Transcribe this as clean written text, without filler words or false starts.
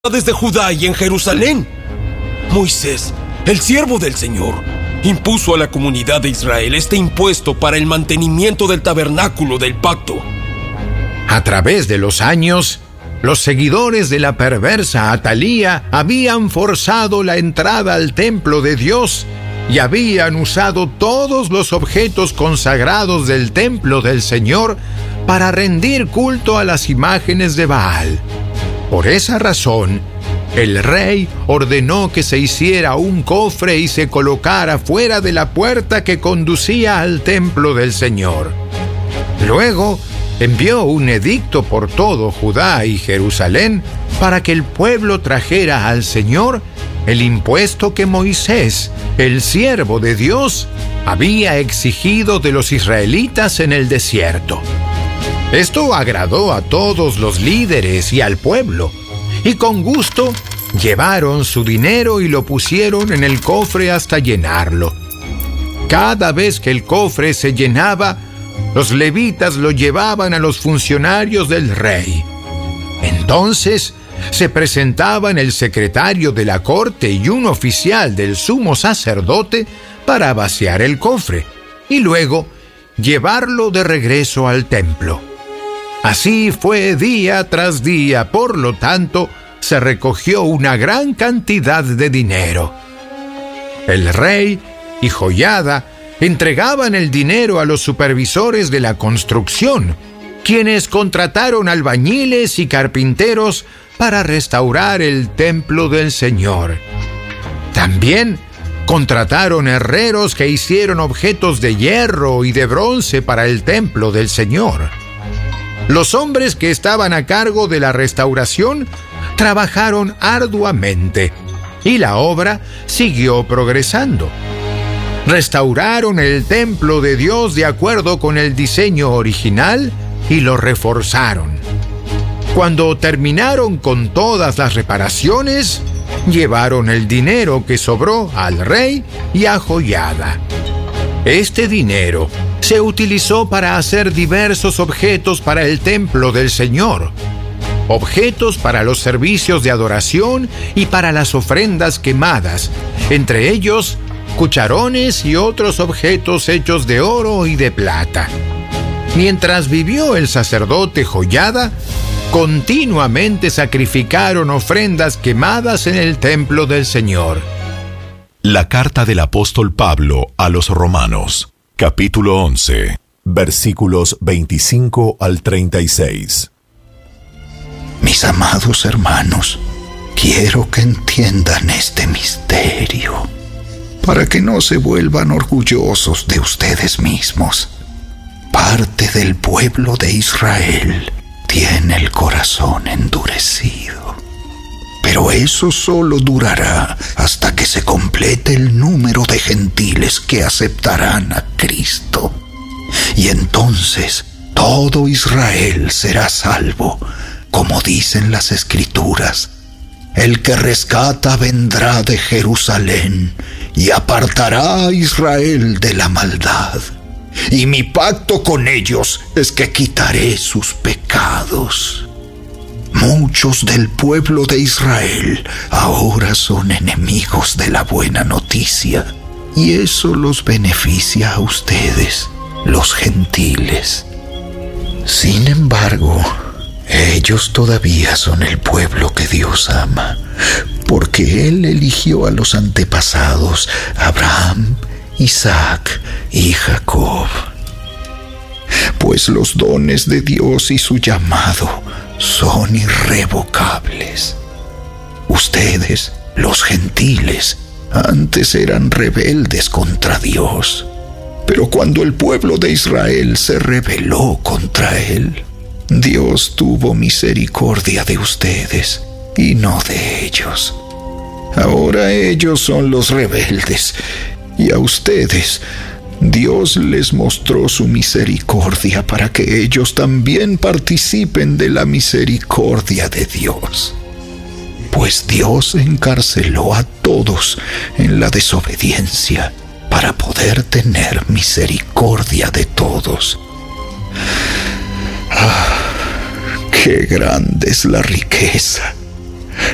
Desde Judá y en Jerusalén. Moisés, el siervo del Señor, impuso a la comunidad de Israel este impuesto para el mantenimiento del tabernáculo del pacto. A través de los años, los seguidores de la perversa Atalía habían forzado la entrada al templo de Dios y habían usado todos los objetos consagrados del templo del Señor para rendir culto a las imágenes de Baal. Por esa razón, el rey ordenó que se hiciera un cofre y se colocara fuera de la puerta que conducía al templo del Señor. Luego, envió un edicto por todo Judá y Jerusalén para que el pueblo trajera al Señor el impuesto que Moisés, el siervo de Dios, había exigido de los israelitas en el desierto. Esto agradó a todos los líderes y al pueblo, y con gusto llevaron su dinero y lo pusieron en el cofre hasta llenarlo. Cada vez que el cofre se llenaba, los levitas lo llevaban a los funcionarios del rey. Entonces se presentaban el secretario de la corte y un oficial del sumo sacerdote para vaciar el cofre y luego llevarlo de regreso al templo. Así fue día tras día, por lo tanto, se recogió una gran cantidad de dinero. El rey y Joiada entregaban el dinero a los supervisores de la construcción, quienes contrataron albañiles y carpinteros para restaurar el templo del Señor. También contrataron herreros que hicieron objetos de hierro y de bronce para el templo del Señor. Los hombres que estaban a cargo de la restauración trabajaron arduamente y la obra siguió progresando. Restauraron el templo de Dios de acuerdo con el diseño original y lo reforzaron. Cuando terminaron con todas las reparaciones, llevaron el dinero que sobró al rey y a Joiada. Este dinero se utilizó para hacer diversos objetos para el templo del Señor, objetos para los servicios de adoración y para las ofrendas quemadas, entre ellos cucharones y otros objetos hechos de oro y de plata. Mientras vivió el sacerdote Joiada, continuamente sacrificaron ofrendas quemadas en el templo del Señor. La carta del apóstol Pablo a los Romanos, capítulo 11, versículos 25 al 36. Mis amados hermanos, quiero que entiendan este misterio, para que no se vuelvan orgullosos de ustedes mismos. Parte del pueblo de Israel tiene el corazón endurecido. Pero eso solo durará hasta que se complete el número de gentiles que aceptarán a Cristo. Y entonces todo Israel será salvo, como dicen las Escrituras. El que rescata vendrá de Jerusalén y apartará a Israel de la maldad. Y mi pacto con ellos es que quitaré sus pecados. Muchos del pueblo de Israel ahora son enemigos de la buena noticia, y eso los beneficia a ustedes, los gentiles. Sin embargo, ellos todavía son el pueblo que Dios ama, porque Él eligió a los antepasados, Abraham, Isaac y Jacob. Pues los dones de Dios y su llamado son irrevocables. Ustedes, los gentiles, antes eran rebeldes contra Dios, pero cuando el pueblo de Israel se rebeló contra Él, Dios tuvo misericordia de ustedes y no de ellos. Ahora ellos son los rebeldes, y a ustedes Dios les mostró su misericordia para que ellos también participen de la misericordia de Dios. Pues Dios encarceló a todos en la desobediencia para poder tener misericordia de todos. ¡Qué grande es la riqueza